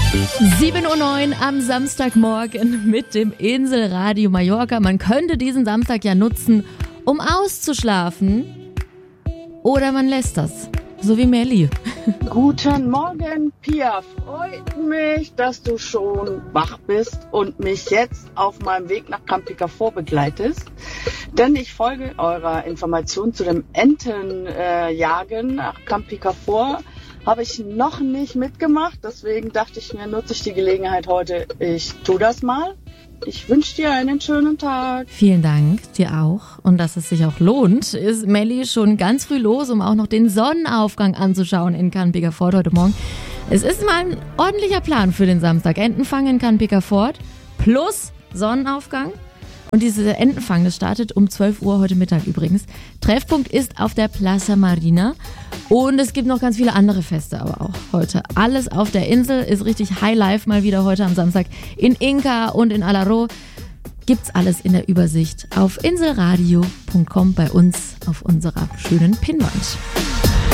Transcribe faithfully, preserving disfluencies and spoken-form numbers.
sieben Uhr neun am Samstagmorgen mit dem Inselradio Mallorca. Man könnte diesen Samstag ja nutzen, um auszuschlafen. Oder man lässt das. So wie Melli. Guten Morgen, Pia. Freut mich, dass du schon wach bist und mich jetzt auf meinem Weg nach Camp Picafort begleitest. Denn ich folge eurer Information zu dem Entenjagen äh, nach Camp Picafort. Habe ich noch nicht mitgemacht, deswegen dachte ich mir, nutze ich die Gelegenheit heute, ich tue das mal. Ich wünsche dir einen schönen Tag. Vielen Dank, dir auch. Und dass es sich auch lohnt, ist Melli schon ganz früh los, um auch noch den Sonnenaufgang anzuschauen in Camp Picafort heute Morgen. Es ist mal ein ordentlicher Plan für den Samstag. Entenfang in Camp Picafort plus Sonnenaufgang. Und diese Entenfang, das startet um zwölf Uhr heute Mittag übrigens. Treffpunkt ist auf der Plaza Marina. Und es gibt noch ganz viele andere Feste aber auch heute. Alles auf der Insel ist richtig Highlife mal wieder heute am Samstag. In Inca und in Alaró gibt's alles in der Übersicht auf inselradio punkt com bei uns auf unserer schönen Pinnwand.